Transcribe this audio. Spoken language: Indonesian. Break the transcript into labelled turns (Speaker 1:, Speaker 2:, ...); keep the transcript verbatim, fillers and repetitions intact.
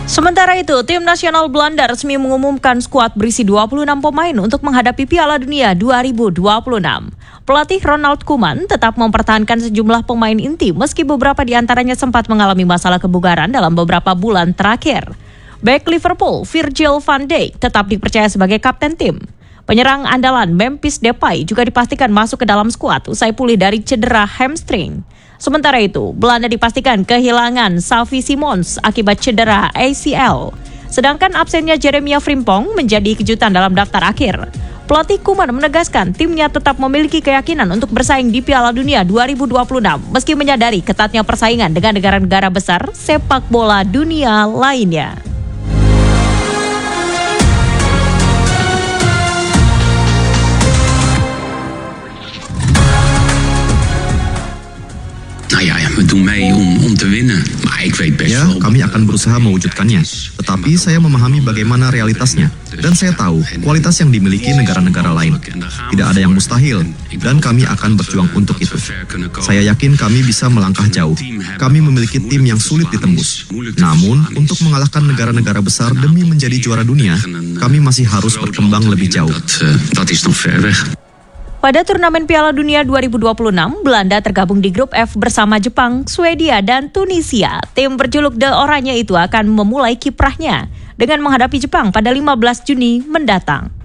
Speaker 1: Sementara itu, tim nasional Belanda resmi mengumumkan skuad berisi dua puluh enam pemain untuk menghadapi Piala Dunia dua ribu dua puluh enam. Pelatih Ronald Koeman tetap mempertahankan sejumlah pemain inti meski beberapa di antaranya sempat mengalami masalah kebugaran dalam beberapa bulan terakhir. Bek Liverpool, Virgil van Dijk tetap dipercaya sebagai kapten tim. Penyerang andalan Memphis Depay juga dipastikan masuk ke dalam skuad usai pulih dari cedera hamstring. Sementara itu, Belanda dipastikan kehilangan Xavi Simons akibat cedera A C L. Sedangkan absennya Jeremia Frimpong menjadi kejutan dalam daftar akhir. Pelatih Koeman menegaskan timnya tetap memiliki keyakinan untuk bersaing di Piala Dunia dua ribu dua puluh enam meski menyadari ketatnya persaingan dengan negara-negara besar sepak bola dunia lainnya.
Speaker 2: We doen mee om, om te winnen, maar ik weet best
Speaker 3: Ya,
Speaker 2: wel.
Speaker 3: kami akan berusaha mewujudkannya. Tetapi saya memahami bagaimana realitasnya. Dan saya tahu kualitas yang dimiliki negara-negara lain. Tidak ada yang mustahil, dan kami akan berjuang untuk itu. Saya yakin kami bisa melangkah jauh. Kami memiliki tim yang sulit ditembus. Namun, untuk mengalahkan negara-negara besar demi menjadi juara dunia, kami masih harus berkembang lebih jauh.
Speaker 2: Dat is nog ver weg.
Speaker 1: Pada turnamen Piala Dunia dua ribu dua puluh enam, Belanda tergabung di grup F bersama Jepang, Swedia, dan Tunisia. Tim berjuluk The Oranye itu akan memulai kiprahnya dengan menghadapi Jepang pada lima belas Juni mendatang.